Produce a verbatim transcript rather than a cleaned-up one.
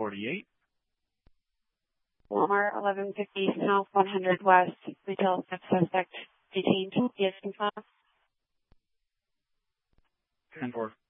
forty-eight. Walmart, eleven fifty South, one hundred West. Retail suspect detained. Yes, ten four.